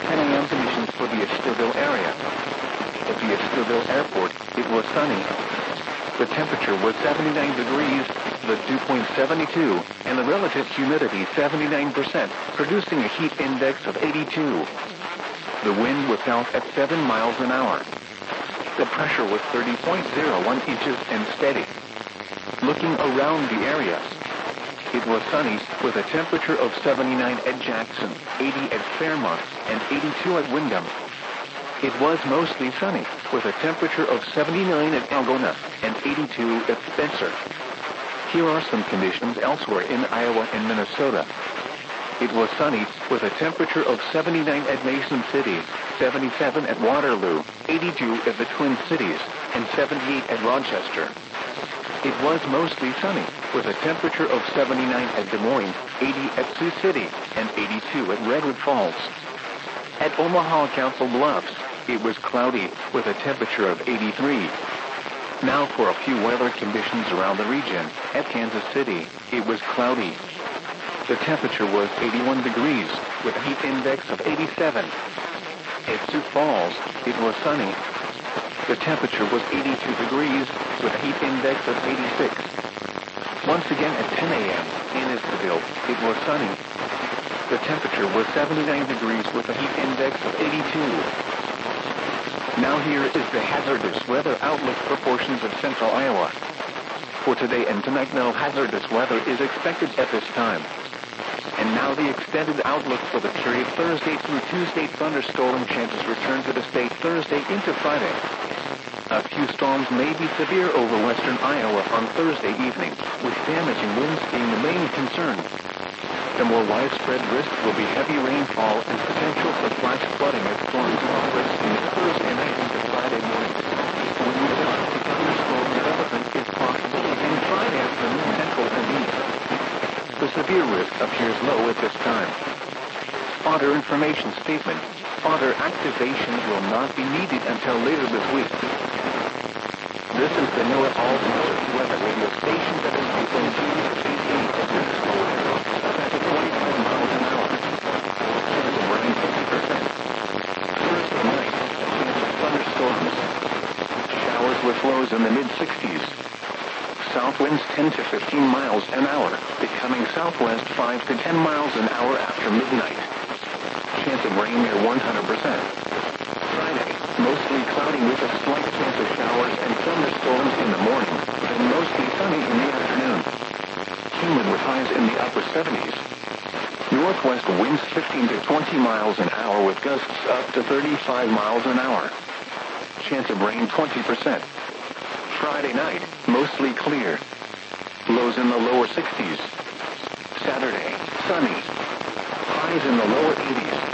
10 a.m. conditions for the Estherville area. At the Estherville Airport, it was sunny. The temperature was 79 degrees, the dew point 72, and the relative humidity 79%, producing a heat index of 82. The wind was south at 7 miles an hour. The pressure was 30.01 inches and steady. Looking around the area, it was sunny with a temperature of 79 at Jackson, 80 at Fairmont, and 82 at Windham. It was mostly sunny with a temperature of 79 at Algona and 82 at Spencer. Here are some conditions elsewhere in Iowa and Minnesota. It was sunny with a temperature of 79 at Mason City, 77 at Waterloo, 82 at the Twin Cities, and 78 at Rochester. It was mostly sunny with a temperature of 79 at Des Moines, 80 at Sioux City, and 82 at Redwood Falls. At Omaha Council Bluffs, it was cloudy with a temperature of 83. Now for a few weather conditions around the region. At Kansas City, it was cloudy. The temperature was 81 degrees with a heat index of 87. At Sioux Falls, it was sunny. The temperature was 82 degrees with a heat index of 86. Once again at 10 a.m. in Estherville, it was sunny. The temperature was 79 degrees with a heat index of 82. Now here is the hazardous weather outlook for portions of central Iowa. For today and tonight, no hazardous weather is expected at this time. And now the extended outlook for the period Thursday through Tuesday. Thunderstorm chances return to the state Thursday into Friday. A few storms may be severe over western Iowa on Thursday evening, with damaging winds being the main concern. The more widespread risk will be heavy rainfall and potential for flash flooding as storms progress in Thursday night into Friday morning. When we start to thunderstorm development is possible in Friday afternoon central and east. The severe risk appears low at this time. Fodder information statement. Fodder activation will not be needed until later this week. This is the NOAA All-Weather Weather Radio Station that is between 2 to 8 at 25 miles an hour. Chance of rain 50%. Thursday night, chance of thunderstorms. Showers with lows in the mid-60s. South winds 10 to 15 miles an hour, becoming southwest 5 to 10 miles an hour after midnight. Chance of rain near 100%. Friday, mostly cloudy with a slight chance of showers and thunderstorms in the morning, and mostly sunny in the afternoon. Humid with highs in the upper 70s. Northwest winds 15 to 20 miles an hour with gusts up to 35 miles an hour. Chance of rain 20%. Friday night, mostly clear. Lows in the lower 60s. Saturday, sunny. Highs in the lower 80s.